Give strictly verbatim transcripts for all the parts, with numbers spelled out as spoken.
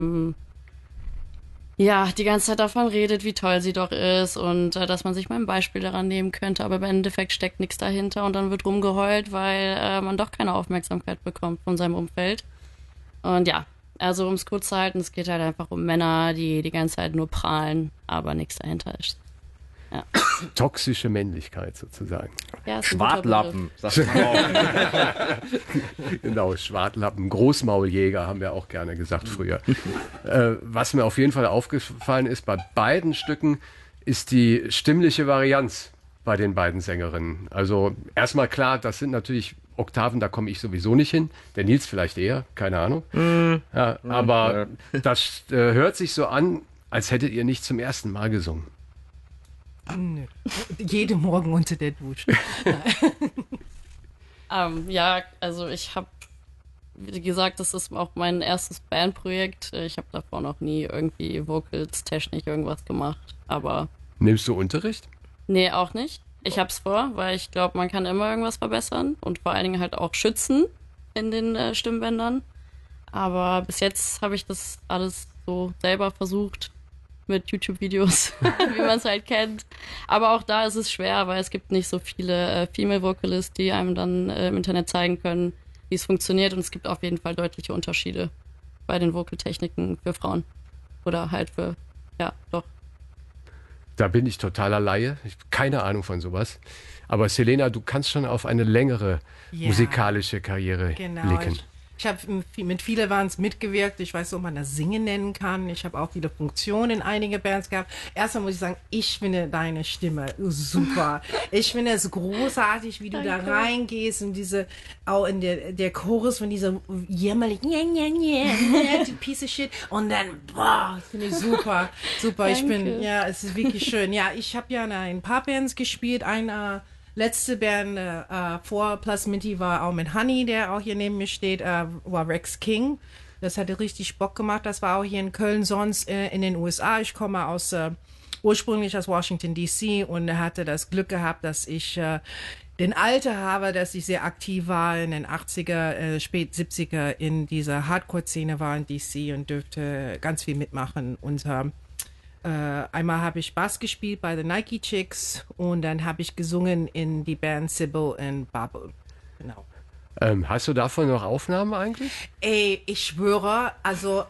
ähm, ja, die ganze Zeit davon redet, wie toll sie doch ist und äh, dass man sich mal ein Beispiel daran nehmen könnte, aber im Endeffekt steckt nichts dahinter und dann wird rumgeheult, weil äh, man doch keine Aufmerksamkeit bekommt von seinem Umfeld. Und ja, also um es kurz zu halten, es geht halt einfach um Männer, die die ganze Zeit nur prahlen, aber nichts dahinter ist. Ja. Toxische Männlichkeit sozusagen. Ja, ist ein guter Schwartlappen, Begriff. sagt man auch. Genau, Schwartlappen, Großmauljäger haben wir auch gerne gesagt früher. äh, was mir auf jeden Fall aufgefallen ist bei beiden Stücken, ist die stimmliche Varianz bei den beiden Sängerinnen. Also erstmal klar, das sind natürlich Oktaven, da komme ich sowieso nicht hin. Der Nils vielleicht eher, keine Ahnung. Mm. Ja, aber mm. das äh, hört sich so an, als hättet ihr nicht zum ersten Mal gesungen. Nö. Jede Morgen unter der Dusche. ähm, ja, also ich habe, wie gesagt, das ist auch mein erstes Bandprojekt. Ich habe davor noch nie irgendwie Vocals, Technik, irgendwas gemacht. Aber nimmst du Unterricht? Nee, auch nicht. Ich hab's vor, weil ich glaube, man kann immer irgendwas verbessern und vor allen Dingen halt auch schützen in den äh, Stimmbändern. Aber bis jetzt habe ich das alles so selber versucht mit YouTube-Videos, wie man es halt kennt. Aber auch da ist es schwer, weil es gibt nicht so viele äh, Female Vocalists, die einem dann äh, im Internet zeigen können, wie es funktioniert. Und es gibt auf jeden Fall deutliche Unterschiede bei den Vocaltechniken für Frauen. Oder halt für, ja, doch. Da bin ich totaler Laie. Ich habe keine Ahnung von sowas. Aber Selena, du kannst schon auf eine längere ja, musikalische Karriere genau. blicken. Ich, ich habe mit vielen Bands mitgewirkt. Ich weiß nicht, ob man das Singen nennen kann. Ich habe auch viele Funktionen in einigen Bands gehabt. Erstmal muss ich sagen, ich finde deine Stimme super. Ich finde es großartig, wie du Danke. da reingehst und diese, auch in der, der Chorus von dieser jämmerlichen, yeah, yeah, yeah, du piece of shit. Und dann, boah, das finde ich super. Super, Danke. Ich bin, ja, es ist wirklich schön. Ja, ich habe ja in ein paar Bands gespielt. Eine letzte Band äh, vor Plus Minty war auch mit Honey, der auch hier neben mir steht, äh, war Rex King. Das hatte richtig Bock gemacht. Das war auch hier in Köln, sonst äh, in den U S A. Ich komme aus äh, ursprünglich aus Washington D C und hatte das Glück gehabt, dass ich äh, den Alter habe, dass ich sehr aktiv war in den achtziger, äh, spät siebziger in dieser Hardcore-Szene war in D C und dürfte ganz viel mitmachen. Und äh, Uh, einmal habe ich Bass gespielt bei The Nike Chicks und dann habe ich gesungen in die Band Sybil und Babu. Genau. Ähm, hast du davon noch Aufnahmen eigentlich? Ey, ich schwöre, also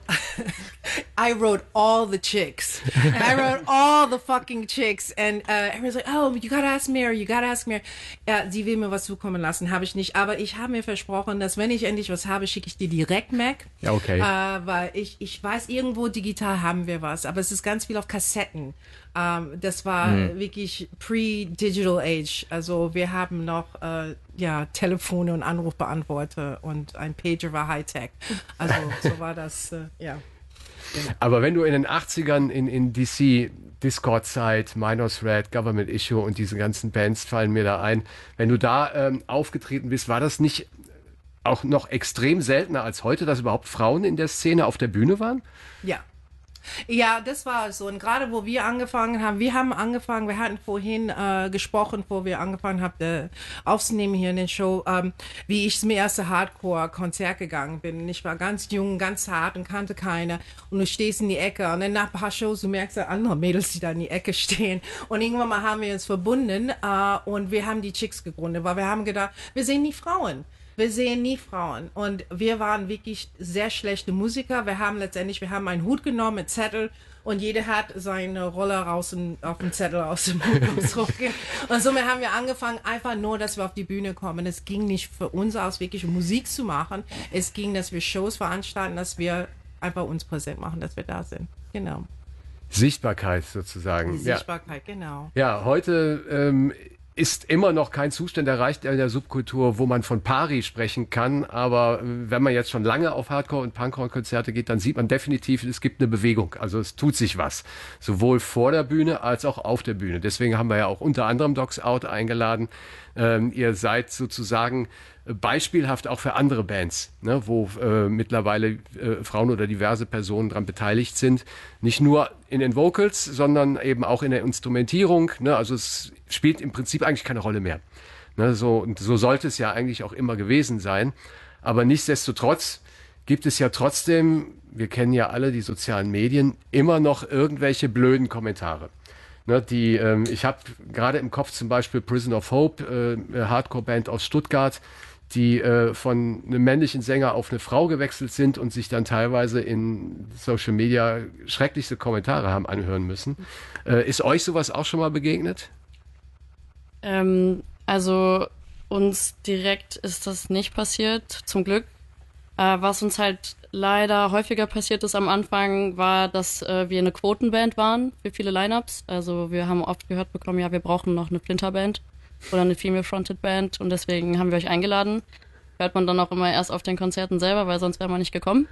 I wrote all the chicks. I wrote all the fucking chicks. And uh, everyone's like, oh, you gotta ask Mary, you gotta ask Mary. Ja, sie will mir was zukommen lassen, habe ich nicht. Aber ich habe mir versprochen, dass wenn ich endlich was habe, schicke ich dir direkt Mac. Ja, okay. Äh, weil ich, ich weiß, irgendwo digital haben wir was, aber es ist ganz viel auf Kassetten. Um, das war hm. wirklich pre-Digital Age. Also wir haben noch äh, ja, Telefone und Anrufbeantworter und ein Pager war Hightech. Also so war das, äh, ja. Genau. Aber wenn du in den achtzigern in, in D C, Discord-Zeit, Minor Threat, Government Issue und diese ganzen Bands fallen mir da ein, wenn du da ähm, aufgetreten bist, war das nicht auch noch extrem seltener als heute, dass überhaupt Frauen in der Szene auf der Bühne waren? Ja. Ja, das war so. Und gerade wo wir angefangen haben, wir haben angefangen, wir hatten vorhin äh, gesprochen, wo wir angefangen haben, äh, aufzunehmen hier in den Show, ähm, wie ich zum ersten Hardcore-Konzert gegangen bin. Ich war ganz jung, ganz hart und kannte keiner. Und du stehst in die Ecke und dann nach ein paar Shows, du merkst ja andere Mädels, die da in die Ecke stehen. Und irgendwann mal haben wir uns verbunden äh, und wir haben die Chicks gegründet, weil wir haben gedacht, wir sehen nie Frauen. Wir sehen nie Frauen und wir waren wirklich sehr schlechte Musiker. Wir haben letztendlich, wir haben einen Hut genommen mit Zettel und jeder hat seine Rolle raus und auf dem Zettel aus dem Hut rausrücken. Und somit haben wir angefangen, einfach nur, dass wir auf die Bühne kommen. Es ging nicht für uns aus, wirklich Musik zu machen. Es ging, dass wir Shows veranstalten, dass wir einfach uns präsent machen, dass wir da sind. Genau. Sichtbarkeit sozusagen. Die Sichtbarkeit, ja. Genau. Ja, heute ähm, ist immer noch kein Zustand erreicht in der Subkultur, wo man von Pari sprechen kann. Aber wenn man jetzt schon lange auf Hardcore- und Punkrock-Konzerte geht, dann sieht man definitiv, es gibt eine Bewegung. Also es tut sich was. Sowohl vor der Bühne als auch auf der Bühne. Deswegen haben wir ja auch unter anderem Dogs Out eingeladen. Ähm, ihr seid sozusagen beispielhaft auch für andere Bands, ne, wo äh, mittlerweile äh, Frauen oder diverse Personen daran beteiligt sind. Nicht nur in den Vocals, sondern eben auch in der Instrumentierung. Ne, also es spielt im Prinzip eigentlich keine Rolle mehr. Ne, so, und so sollte es ja eigentlich auch immer gewesen sein. Aber nichtsdestotrotz gibt es ja trotzdem, wir kennen ja alle die sozialen Medien, immer noch irgendwelche blöden Kommentare. Ne, die, ähm, ich habe gerade im Kopf zum Beispiel Prison of Hope, äh, eine Hardcore-Band aus Stuttgart, die äh, von einem männlichen Sänger auf eine Frau gewechselt sind und sich dann teilweise in Social Media schrecklichste Kommentare haben anhören müssen. Äh, ist euch sowas auch schon mal begegnet? Ähm, also uns direkt ist das nicht passiert, zum Glück. Äh, was uns halt leider häufiger passiert ist am Anfang, war, dass äh, wir eine Quotenband waren für viele Lineups. Also wir haben oft gehört bekommen, ja, wir brauchen noch eine Flinterband oder eine Female-Fronted Band und deswegen haben wir euch eingeladen. Hört man dann auch immer erst auf den Konzerten selber, weil sonst wäre man nicht gekommen.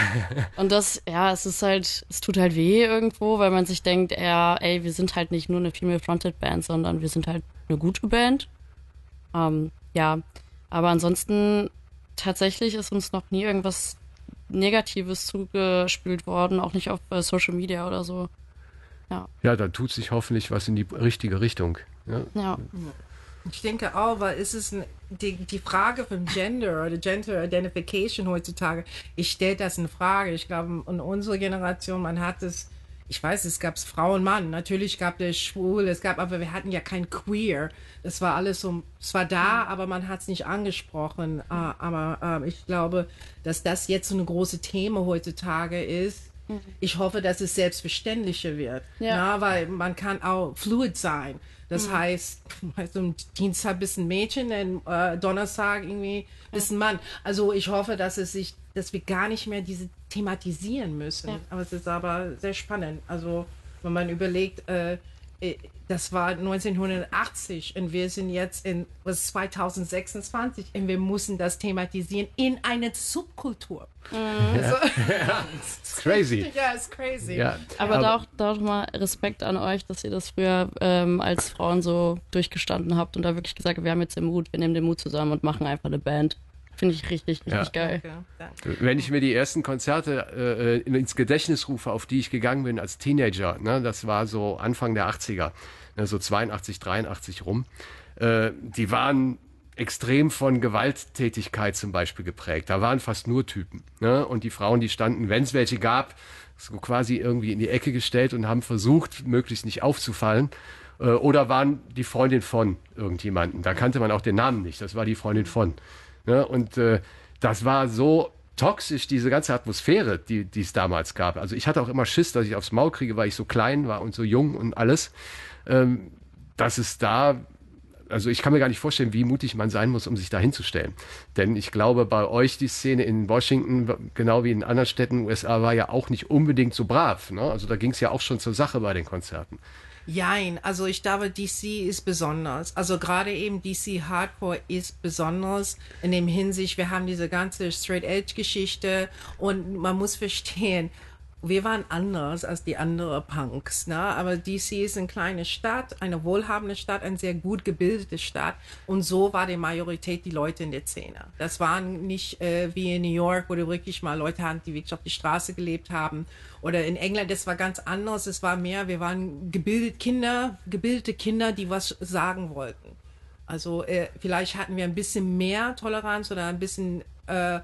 Und das, ja, es ist halt, es tut halt weh irgendwo, weil man sich denkt, ja, ey, wir sind halt nicht nur eine Female-Fronted Band, sondern wir sind halt eine gute Band. Ähm, ja, aber ansonsten tatsächlich ist uns noch nie irgendwas Negatives zugespült worden, auch nicht auf äh, Social Media oder so. Ja. Ja, da tut sich hoffentlich was in die richtige Richtung. Ja. Ja. Ich denke auch, weil es ist ein, die, die Frage von Gender oder Gender Identification heutzutage, ich stelle das in Frage. Ich glaube, in unserer Generation, man hat es, ich weiß, es gab Frau und Mann, natürlich gab es schwul, es gab, aber wir hatten ja kein Queer. Das war alles so, es war da, aber man hat es nicht angesprochen. Uh, aber uh, ich glaube, dass das jetzt so eine große Thema heutzutage ist. Ich hoffe, dass es selbstverständlicher wird, ja. Na, weil man kann auch fluid sein. Das mhm. heißt, also Dienstag bist ein Mädchen, und äh, Donnerstag irgendwie bist ein Mann. Also ich hoffe, dass es sich, dass wir gar nicht mehr diese thematisieren müssen. Ja. Aber es ist aber sehr spannend. Also wenn man überlegt, äh, das war neunzehnhundertachtzig und wir sind jetzt in was zweitausendsechsundzwanzig und wir müssen das thematisieren in einer Subkultur. Mhm. Also, ja. It's crazy. Ja, it's crazy. Ja. Aber, aber da, auch, da auch mal Respekt an euch, dass ihr das früher ähm, als Frauen so durchgestanden habt und da wirklich gesagt habt, wir haben jetzt den Mut, wir nehmen den Mut zusammen und machen einfach eine Band. Finde ich richtig, richtig ja. geil. Danke, danke. Wenn ich mir die ersten Konzerte äh, ins Gedächtnis rufe, auf die ich gegangen bin als Teenager, ne, das war so Anfang der achtziger, ne, so zweiundachtzig, dreiundachtzig rum, äh, die waren extrem von Gewalttätigkeit zum Beispiel geprägt. Da waren fast nur Typen. Ne? Und die Frauen, die standen, wenn es welche gab, so quasi irgendwie in die Ecke gestellt und haben versucht, möglichst nicht aufzufallen. Äh, oder waren die Freundin von irgendjemandem. Da kannte man auch den Namen nicht. Das war die Freundin von. Ne? Und äh, das war so toxisch, diese ganze Atmosphäre, die die es damals gab. Also ich hatte auch immer Schiss, dass ich aufs Maul kriege, weil ich so klein war und so jung und alles. Ähm, dass es da, also ich kann mir gar nicht vorstellen, wie mutig man sein muss, um sich da hinzustellen. Denn ich glaube, bei euch die Szene in Washington, genau wie in anderen Städten in den U S A, war ja auch nicht unbedingt so brav. Ne? Also da ging es ja auch schon zur Sache bei den Konzerten. Jein, also ich glaube, D C ist besonders. Also gerade eben D C Hardcore ist besonders in dem Hinsicht, wir haben diese ganze Straight Edge Geschichte und man muss verstehen, wir waren anders als die anderen Punks, ne? Aber D C ist eine kleine Stadt, eine wohlhabende Stadt, eine sehr gut gebildete Stadt und so war die Majorität die Leute in der Szene. Das waren nicht äh, wie in New York, wo du wirklich mal Leute hatten, die wirklich auf die Straße gelebt haben. Oder in England, das war ganz anders. Es war mehr, wir waren gebildet Kinder, gebildete Kinder, die was sagen wollten. Also äh, vielleicht hatten wir ein bisschen mehr Toleranz oder ein bisschen, äh,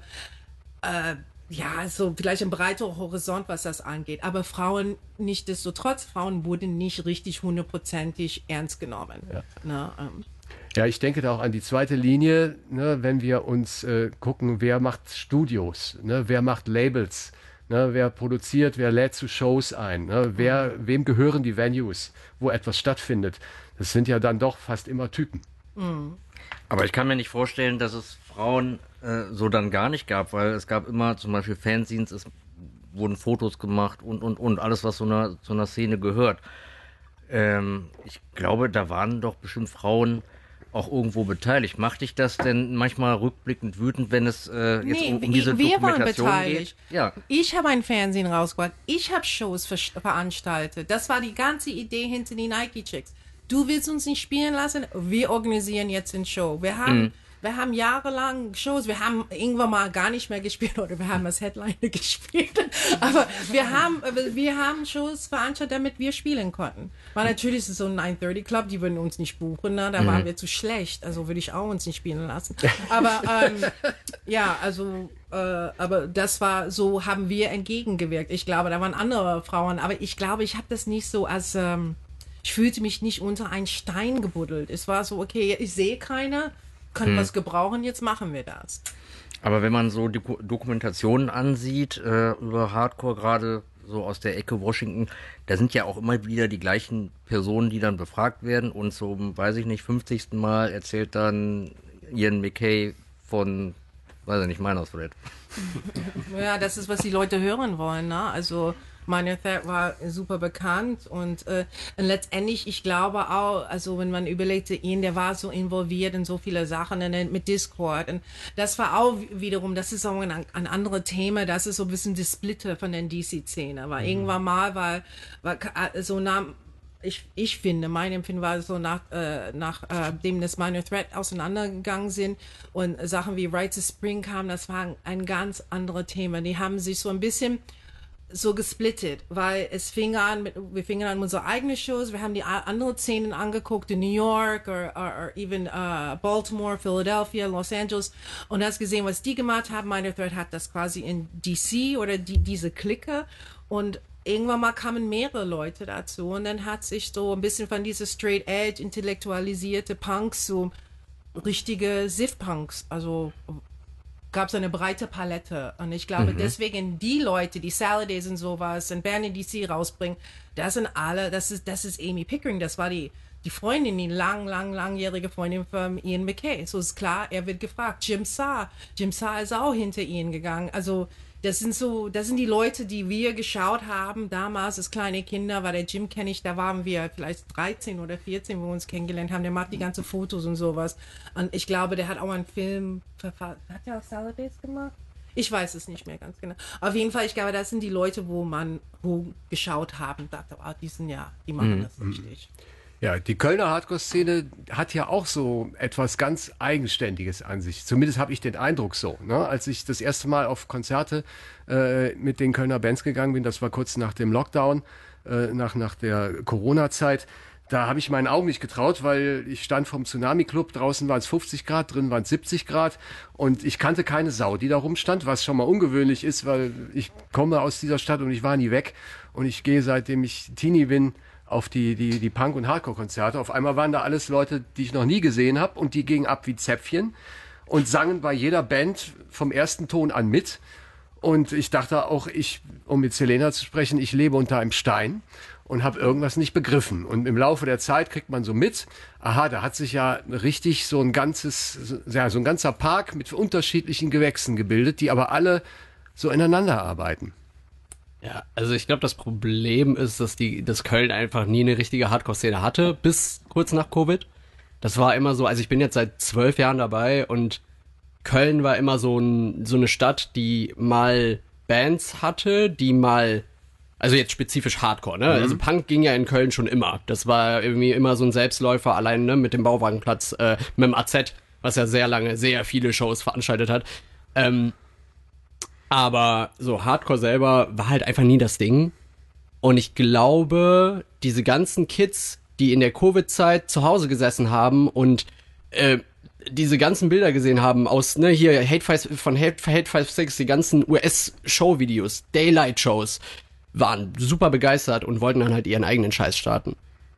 äh, ja, so vielleicht ein breiterer Horizont, was das angeht. Aber Frauen, nichtsdestotrotz, Frauen wurden nicht richtig hundertprozentig ernst genommen. Ja. Na, ähm. Ja, ich denke da auch an die zweite Linie, ne, wenn wir uns äh, gucken, wer macht Studios, ne, wer macht Labels. Ne, wer produziert, wer lädt zu Shows ein, ne, wer, wem gehören die Venues, wo etwas stattfindet. Das sind ja dann doch fast immer Typen. Mhm. Aber ich kann mir nicht vorstellen, dass es Frauen äh, so dann gar nicht gab, weil es gab immer zum Beispiel Fanzines, es wurden Fotos gemacht und, und, und, alles, was zu einer, zu einer Szene gehört. Ähm, ich glaube, da waren doch bestimmt Frauen auch irgendwo beteiligt. Macht dich das denn manchmal rückblickend wütend, wenn es äh, jetzt nee, um, um diese wir Dokumentation waren beteiligt. Geht? Ja. Ich habe ein Fernsehen rausgebracht. Ich habe Shows ver veranstaltet. Das war die ganze Idee hinter die Nike Chicks. Du willst uns nicht spielen lassen? Wir organisieren jetzt eine Show. Wir haben, mhm. wir haben jahrelang Shows. Wir haben irgendwann mal gar nicht mehr gespielt oder wir haben als Headliner gespielt. Aber wir haben, wir haben Shows veranstaltet, damit wir spielen konnten. War natürlich so ein nine thirty Club, die würden uns nicht buchen. Ne? Da mhm. waren wir zu schlecht. Also würde ich auch uns nicht spielen lassen. Aber ähm, ja, also äh, aber das war, so haben wir entgegengewirkt. Ich glaube, da waren andere Frauen, aber ich glaube, ich habe das nicht so als, ähm, ich fühlte mich nicht unter einen Stein gebuddelt. Es war so, okay, ich sehe keine, können Hm. was gebrauchen, jetzt machen wir das. Aber wenn man so die Ko- Dokumentationen ansieht äh, über Hardcore, gerade so aus der Ecke Washington, da sind ja auch immer wieder die gleichen Personen, die dann befragt werden und zum, weiß ich nicht, fünfzigsten Mal erzählt dann Ian MacKaye von, weiß ich nicht, Minor Threat. Ja, das ist, was die Leute hören wollen, ne? Also Minor Threat war super bekannt und, äh, und letztendlich, ich glaube auch, also wenn man überlegte, ihn, der war so involviert in so viele Sachen und dann mit Discord und das war auch wiederum, das ist auch ein, ein anderes Thema, das ist so ein bisschen die Splitter von der D C-Szene, weil mhm. irgendwann mal war, war so nah, ich, ich finde, mein Empfinden war so nach, äh, nachdem äh, das Minor Threat auseinandergegangen sind und Sachen wie Rites of Spring kamen, das war ein, ein ganz anderes Thema. Die haben sich so ein bisschen so gesplittet, weil es fing an, mit, wir fingen an mit unsere eigenen Shows, wir haben die anderen Szenen angeguckt in New York or, or, or even uh, Baltimore, Philadelphia, Los Angeles und hast gesehen, was die gemacht haben. Minor Threat hat das quasi in D C oder die, diese Clique und irgendwann mal kamen mehrere Leute dazu und dann hat sich so ein bisschen von dieser Straight Edge intellektualisierte Punks so richtige Sif-Punks, also gab es eine breite Palette und ich glaube mhm. deswegen die Leute, die Saladays und sowas und Band in D C rausbringen, das sind alle, das ist, das ist Amy Pickering, das war die, die Freundin, die lang, lang, langjährige Freundin von Ian MacKaye. So ist klar, er wird gefragt. Jim Saar, Jim Saar ist auch hinter Ian gegangen, also das sind so, das sind die Leute, die wir geschaut haben, damals als kleine Kinder, weil der Jim kenne ich, da waren wir vielleicht dreizehn oder vierzehn, wo wir uns kennengelernt haben, der macht die ganzen Fotos und sowas. Und ich glaube, der hat auch einen Film verfasst. Hat der auch Saladays gemacht? Ich weiß es nicht mehr ganz genau. Auf jeden Fall, ich glaube, das sind die Leute, wo man wo geschaut haben, dachte, ah, die sind ja, die machen mhm. das richtig. Ja, die Kölner Hardcore-Szene hat ja auch so etwas ganz Eigenständiges an sich. Zumindest habe ich den Eindruck so. Ne? Als ich das erste Mal auf Konzerte äh, mit den Kölner Bands gegangen bin, das war kurz nach dem Lockdown, äh, nach, nach der Corona-Zeit, da habe ich meinen Augen nicht getraut, weil ich stand vom Tsunami-Club, draußen waren es fünfzig Grad, drin waren es siebzig Grad und ich kannte keine Sau, die da rumstand, was schon mal ungewöhnlich ist, weil ich komme aus dieser Stadt und ich war nie weg und ich gehe, seitdem ich Teenie bin, auf die, die, die Punk- und Hardcore-Konzerte. Auf einmal waren da alles Leute, die ich noch nie gesehen habe und die gingen ab wie Zäpfchen und sangen bei jeder Band vom ersten Ton an mit. Und ich dachte auch, ich, um mit Selena zu sprechen, ich lebe unter einem Stein und habe irgendwas nicht begriffen. Und im Laufe der Zeit kriegt man so mit, aha, da hat sich ja richtig so ein ganzes, ja, so ein ganzer Park mit unterschiedlichen Gewächsen gebildet, die aber alle so ineinander arbeiten. Ja, also ich glaube, das Problem ist, dass die, dass Köln einfach nie eine richtige Hardcore-Szene hatte, bis kurz nach Covid. Das war immer so, also ich bin jetzt seit zwölf Jahren dabei und Köln war immer so, ein, so eine Stadt, die mal Bands hatte, die mal, also jetzt spezifisch Hardcore, ne? Mhm. Also Punk ging ja in Köln schon immer. Das war irgendwie immer so ein Selbstläufer, allein ne, mit dem Bauwagenplatz, äh, mit dem A Z, was ja sehr lange, sehr viele Shows veranstaltet hat. Ähm, Aber so Hardcore selber war halt einfach nie das Ding. Und ich glaube, diese ganzen Kids, die in der Covid-Zeit zu Hause gesessen haben und äh, diese ganzen Bilder gesehen haben aus, ne, hier Hate Five, von Hate, Hate Five Six, die ganzen U S-Show-Videos, Daylight-Shows, waren super begeistert und wollten dann halt ihren eigenen Scheiß starten.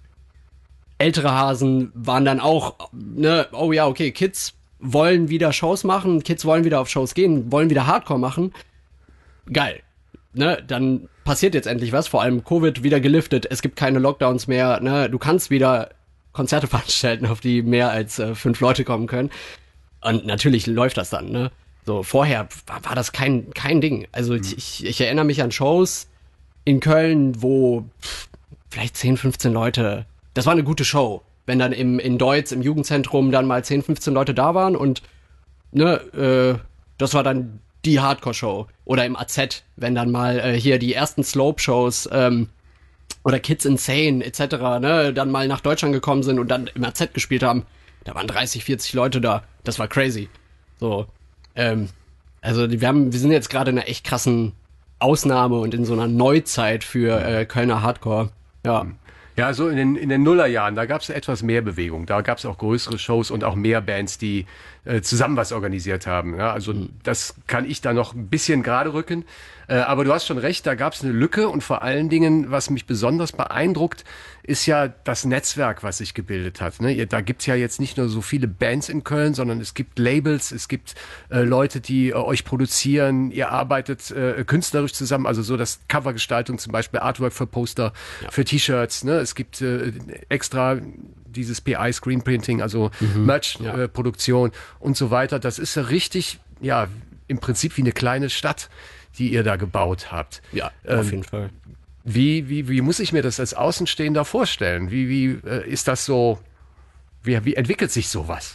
Ältere Hasen waren dann auch, ne, oh ja, okay, Kids wollen wieder Shows machen, Kids wollen wieder auf Shows gehen, wollen wieder Hardcore machen. Geil. Ne, dann passiert jetzt endlich was, vor allem Covid wieder geliftet, es gibt keine Lockdowns mehr, ne, du kannst wieder Konzerte veranstalten, auf die mehr als äh, fünf Leute kommen können. Und natürlich läuft das dann, ne. So, vorher war, war das kein, kein Ding. Also mhm. ich, ich erinnere mich an Shows in Köln, wo pff, vielleicht zehn, fünfzehn Leute, das war eine gute Show. Wenn dann im, in Deutz, im Jugendzentrum dann mal zehn, fünfzehn Leute da waren und ne, äh, das war dann die Hardcore-Show. Oder im A Z, wenn dann mal äh, hier die ersten Slope-Shows ähm, oder Kids Insane et cetera, ne, dann mal nach Deutschland gekommen sind und dann im A Z gespielt haben. Da waren dreißig, vierzig Leute da. Das war crazy. So, ähm, also wir haben, wir sind jetzt gerade in einer echt krassen Ausnahme und in so einer Neuzeit für äh, Kölner Hardcore. Ja. Ja, so in den, in den Nullerjahren, da gab es etwas mehr Bewegung. Da gab es auch größere Shows und auch mehr Bands, die, äh, zusammen was organisiert haben. Ja, also das kann ich da noch ein bisschen gerade rücken. Äh, aber du hast schon recht, da gab es eine Lücke und vor allen Dingen, was mich besonders beeindruckt, ist ja das Netzwerk, was sich gebildet hat. Ne? Da gibt's ja jetzt nicht nur so viele Bands in Köln, sondern es gibt Labels, es gibt äh, Leute, die äh, euch produzieren, ihr arbeitet äh, künstlerisch zusammen, also so das Covergestaltung, zum Beispiel Artwork für Poster, ja. für T-Shirts. Ne? Es gibt äh, extra dieses P I Screenprinting, also mhm. Merch-Produktion ja. äh, und so weiter. Das ist ja richtig, ja, im Prinzip wie eine kleine Stadt, die ihr da gebaut habt. Ja, ähm, auf jeden Fall. Wie, wie, wie muss ich mir das als Außenstehender vorstellen? Wie, wie äh, ist das so, wie, wie entwickelt sich sowas?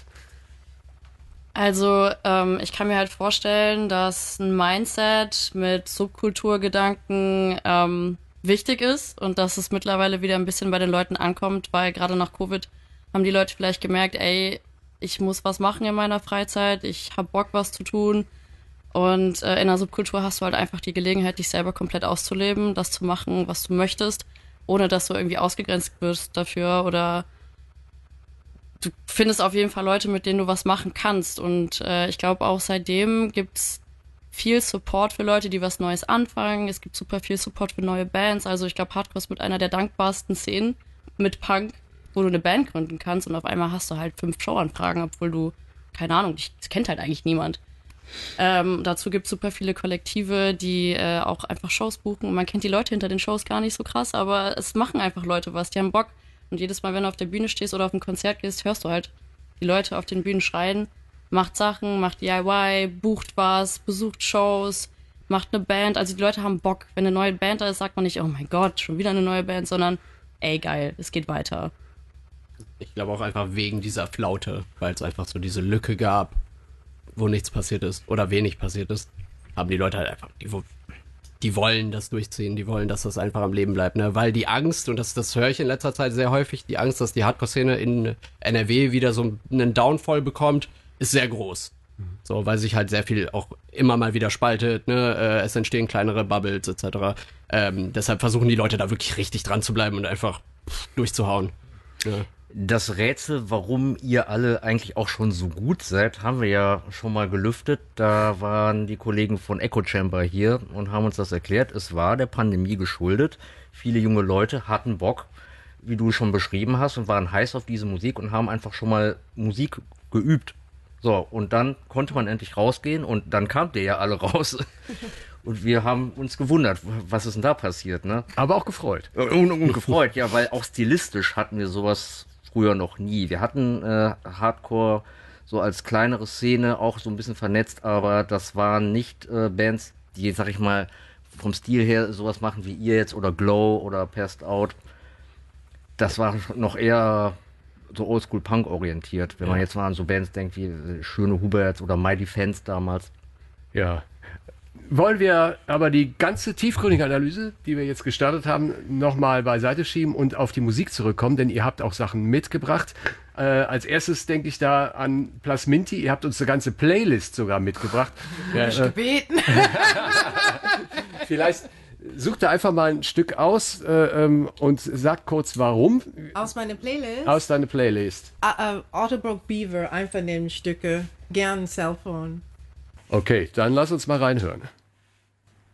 Also ähm, ich kann mir halt vorstellen, dass ein Mindset mit Subkulturgedanken ähm, wichtig ist und dass es mittlerweile wieder ein bisschen bei den Leuten ankommt, weil gerade nach Covid haben die Leute vielleicht gemerkt, ey, ich muss was machen in meiner Freizeit, ich hab Bock, was zu tun. Und äh, in der Subkultur hast du halt einfach die Gelegenheit, dich selber komplett auszuleben, das zu machen, was du möchtest, ohne dass du irgendwie ausgegrenzt wirst dafür oder du findest auf jeden Fall Leute, mit denen du was machen kannst. Und äh, ich glaube auch seitdem gibt's viel Support für Leute, die was Neues anfangen. Es gibt super viel Support für neue Bands. Also ich glaube, Hardcore ist mit einer der dankbarsten Szenen mit Punk, wo du eine Band gründen kannst und auf einmal hast du halt fünf Showanfragen, obwohl du, keine Ahnung, dich, das kennt halt eigentlich niemand. Ähm, dazu gibt es super viele Kollektive, die äh, auch einfach Shows buchen. Man kennt die Leute hinter den Shows gar nicht so krass, aber es machen einfach Leute was, die haben Bock. Und jedes Mal, wenn du auf der Bühne stehst oder auf ein Konzert gehst, hörst du halt die Leute auf den Bühnen schreien, macht Sachen, macht D I Y, bucht was, besucht Shows, macht eine Band. Also die Leute haben Bock. Wenn eine neue Band da ist, sagt man nicht, oh mein Gott, schon wieder eine neue Band, sondern ey, geil, es geht weiter. Ich glaube auch einfach wegen dieser Flaute, weil es einfach so diese Lücke gab, wo nichts passiert ist oder wenig passiert ist, haben die Leute halt einfach, die, die wollen das durchziehen, die wollen, dass das einfach am Leben bleibt, ne? Weil die Angst, und das, das höre ich in letzter Zeit sehr häufig, die Angst, dass die Hardcore-Szene in N R W wieder so einen Downfall bekommt, ist sehr groß. So, weil sich halt sehr viel auch immer mal wieder spaltet, ne? Äh, es entstehen kleinere Bubbles et cetera. Ähm, deshalb versuchen die Leute da wirklich richtig dran zu bleiben und einfach pff, durchzuhauen. Ja. Das Rätsel, warum ihr alle eigentlich auch schon so gut seid, haben wir ja schon mal gelüftet. Da waren die Kollegen von Echo Chamber hier und haben uns das erklärt. Es war der Pandemie geschuldet. Viele junge Leute hatten Bock, wie du schon beschrieben hast, und waren heiß auf diese Musik und haben einfach schon mal Musik geübt. So, und dann konnte man endlich rausgehen und dann kamt ihr ja alle raus. Und wir haben uns gewundert, was ist denn da passiert, ne? Aber auch gefreut. Und, und gefreut, ja, weil auch stilistisch hatten wir sowas früher noch nie. Wir hatten äh, Hardcore so als kleinere Szene auch so ein bisschen vernetzt, aber das waren nicht äh, Bands, die, sag ich mal, vom Stil her sowas machen wie ihr jetzt oder Glow oder Passed Out. Das war noch eher so Oldschool-Punk orientiert, wenn ja. man jetzt mal an so Bands denkt wie Schöne Huberts oder My Defense damals. Ja. Wollen wir aber die ganze tiefgründige Analyse, die wir jetzt gestartet haben, nochmal beiseite schieben und auf die Musik zurückkommen, denn ihr habt auch Sachen mitgebracht. Äh, als erstes denke ich da an Plasminti. Ihr habt uns eine ganze Playlist sogar mitgebracht. Ja, ich äh, gebeten. Vielleicht sucht da einfach mal ein Stück aus äh, ähm, und sagt kurz, warum. Aus meiner Playlist? Aus deiner Playlist. Uh, uh, Autobroke Beaver, einfach nehmen Stücke. Gern Cellphone. Okay, dann lass uns mal reinhören.